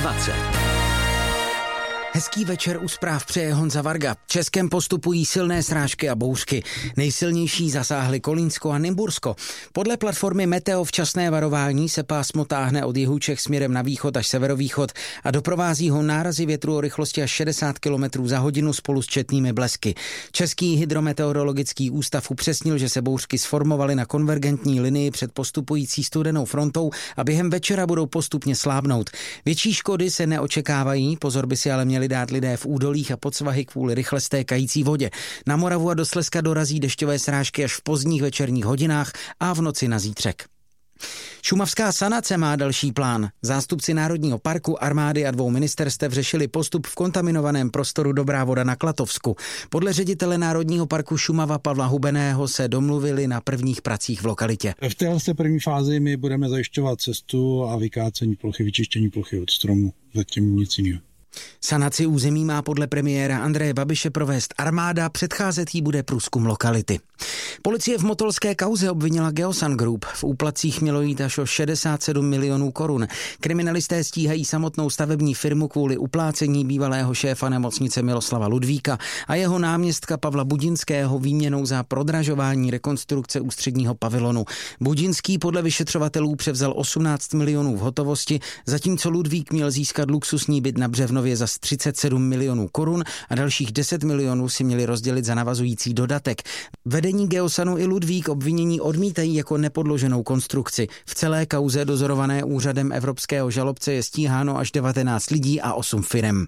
20. Hezký večer u zpráv přeje Honza Varga. Českem postupují silné srážky a bouřky. Nejsilnější zasáhly Kolínsko a Nymbursko. Podle platformy Meteo včasné varování se pásmo táhne od jihu Čech směrem na východ až severovýchod a doprovází ho nárazy větru o rychlosti až 60 km za hodinu spolu s četnými blesky. Český hydrometeorologický ústav upřesnil, že se bouřky sformovaly na konvergentní linii před postupující studenou frontou a během večera budou postupně slábnout. Větší škody se neočekávají, pozor by si ale měli dát lidé v údolích a pod svahy kvůli rychle stékající vodě. Na Moravu a do Slezska dorazí dešťové srážky až v pozdních večerních hodinách a v noci na zítřek. Šumavská sanace má další plán. Zástupci Národního parku, armády a 2 ministerstev řešili postup v kontaminovaném prostoru Dobrá voda na Klatovsku. Podle ředitele Národního parku Šumava Pavla Hubeného se domluvili na prvních pracích v lokalitě. V téhle první fázi my budeme zajišťovat cestu a vykácení plochy, vyčištění plochy od stromu. Zatím nic jiného. Sanaci území má podle premiéra Andreje Babiše provést armáda, předcházet jí bude průzkum lokality. Policie v motolské kauze obvinila Geosan Group. V úplatcích mělo jít až o 67 milionů korun. Kriminalisté stíhají samotnou stavební firmu kvůli uplácení bývalého šéfa nemocnice Miloslava Ludvíka a jeho náměstka Pavla Budinského výměnou za prodražování rekonstrukce ústředního pavilonu. Budinský podle vyšetřovatelů převzal 18 milionů v hotovosti, zatímco Ludvík měl získat luxusní byt na Břevnově za 37 milionů korun a dalších 10 milionů si měli rozdělit za navazující dodatek. Vedení Geosanu i Ludvík obvinění odmítají jako nepodloženou konstrukci. V celé kauze dozorované úřadem evropského žalobce je stíháno až 19 lidí a 8 firem.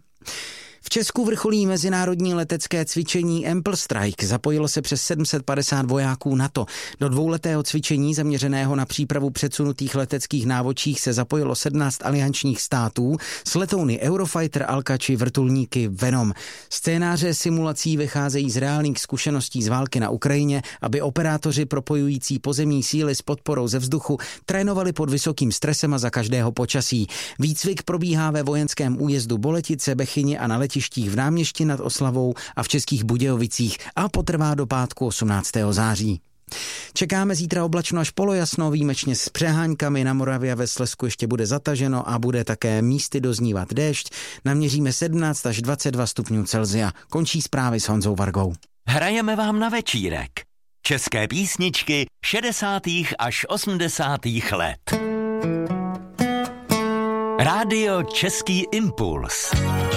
V Česku vrcholí mezinárodní letecké cvičení Ample Strike. Zapojilo se přes 750 vojáků NATO. Do dvouletého cvičení zaměřeného na přípravu předsunutých leteckých návočích se zapojilo 17 aliančních států s letouny Eurofighter, Alka či vrtulníky Venom. Scénáře simulací vycházejí z reálných zkušeností z války na Ukrajině, aby operátoři propojující pozemní síly s podporou ze vzduchu trénovali pod vysokým stresem a za každého počasí. Výcvik probíhá ve vojenském újezdu Boletice, Bechyni a na letištích v Náměšti nad Oslavou a v Českých Budějovicích a potrvá do pátku 18. září. Čekáme zítra oblačno až polojasno, výjimečně s přeháňkami, na Moravě a ve Slezsku ještě bude zataženo a bude také místy doznívat déšť. Naměříme 17 až 22 stupňů Celsia. Končí zprávy s Honzou Vargou. Hrajeme vám na večírek. České písničky 60. až 80. let. Rádio Český impuls.